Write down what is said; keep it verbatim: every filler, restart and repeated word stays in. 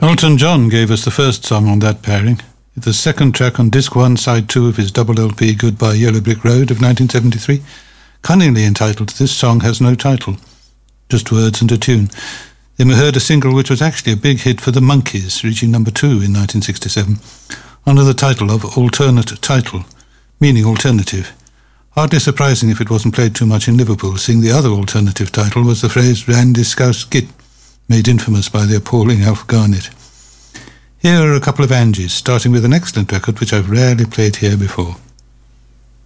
Elton John gave us the first song on that pairing. It's the second track on disc one, side two of his double L P Goodbye Yellow Brick Road of nineteen seventy-three. Cunningly entitled, this song has no title, just words and a tune. Then we heard a single which was actually a big hit for the Monkees, reaching number two in nineteen sixty-seven, under the title of Alternate Title, meaning alternative. Hardly surprising if it wasn't played too much in Liverpool, seeing the other alternative title was the phrase Randy Scouse Git, made infamous by the appalling Alf Garnett. Here are a couple of Angies, starting with an excellent record which I've rarely played here before.